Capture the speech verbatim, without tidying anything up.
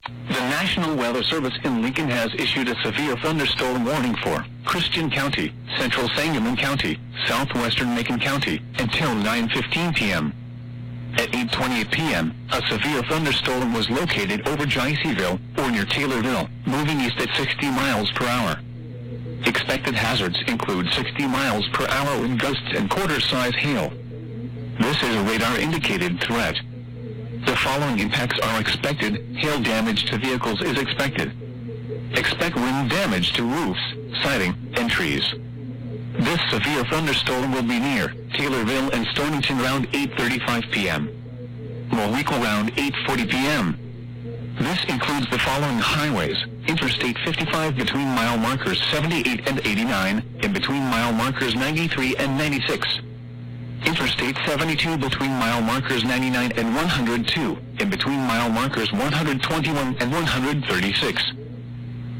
The National Weather Service in Lincoln has issued a severe thunderstorm warning for Christian County, Central Sangamon County, Southwestern Macon County, until nine fifteen p m At eight twenty-eight p m, a severe thunderstorm was located over Jayceeville, or near Taylorville, moving east at sixty miles per hour. Expected hazards include sixty miles per hour wind gusts and quarter-size hail. This is a radar-indicated threat. The following impacts are expected. Hail damage to vehicles is expected. Expect wind damage to roofs, siding, and trees. This severe thunderstorm will be near Taylorville and Stonington around eight thirty-five p m Wawiko around eight forty p m This includes the following highways: Interstate fifty-five between mile markers seventy-eight and eighty-nine, and between mile markers ninety-three and ninety-six. Interstate seventy-two between mile markers ninety-nine and one hundred two, and between mile markers one hundred twenty-one and one hundred thirty-six.